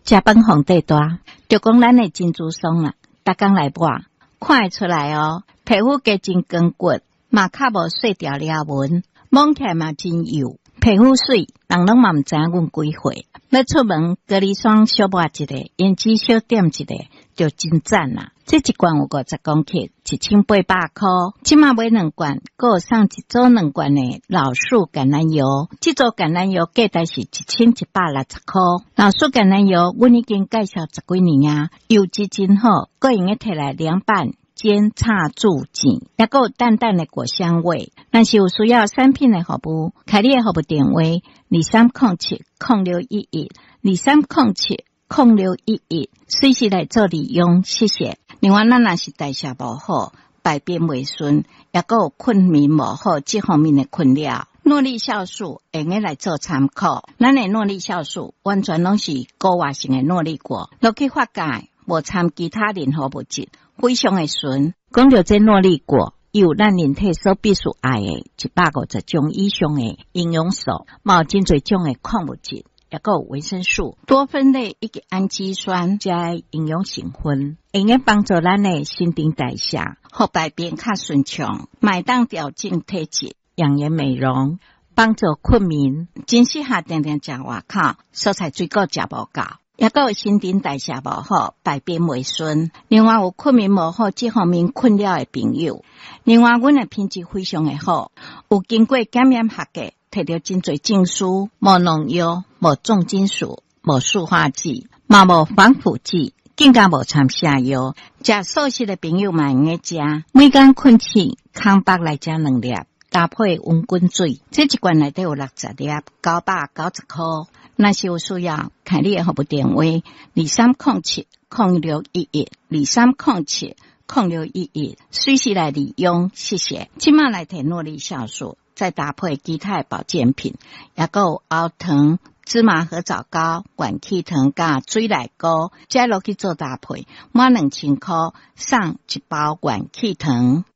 食饭皇帝大，就讲咱的珍珠松啦，逐工来抹，看会出来哦。皮肤加真光滑，嘛较无细条裂纹，摸起来嘛真幼，皮肤水，人拢嘛毋知影阮几岁。要出门，隔离霜小抹一个，胭脂小点一个，就真赞啦。这一罐有50公克，1800块。即马买2罐，还有送一组2罐的老树橄榄油。这组橄榄油价值是1160块。老树橄榄油，阮已经介绍10几年啊，油质真好，还用个摕来凉拌。煎炒煮煎，也有淡淡的果香味。若是有需要产品的服务，开你的服务电话2307-0611，2307-0611，随时来做利用，谢谢。另外，咱若是代谢无好、排便袂顺，也有困眠无好这方面的困扰。诺丽酵素用个来做参考，咱的诺丽酵素完全拢是高活性的诺丽果，落去发酵，无掺其他任何物质。非常的纯，讲到这诺丽果，有咱人体所必须爱的150种以上的营养素，有真侪种的矿物质，也有维生素、多酚类以及氨基酸加营养成分，用个帮助咱的新陈代谢，互排便较顺畅，麦当调整体质，养颜美容，帮助困眠，真适合定定食外口，蔬菜水果食无够。也有新陈代谢无好，排便袂顺。另外有困眠无好这方面困扰的朋友，另外阮的品质非常的好，有经过检验合格，摕到真侪证书，无农药，无重金属，无塑化剂，嘛无防腐剂，更加无掺下药。食素食的朋友嘛用个食，每天困醒空腹来食2粒，搭配温滚水，这一罐内底有60粒，990块。若是有需要，看你的服务电话2307-0611，2307-0611，随时来利用，谢谢。即马来摕诺丽酵素，再搭配其他的保健品，也有熬糖、芝麻合枣膏、元气糖加水奶膏，再落去做搭配，满2000块送1包元气糖。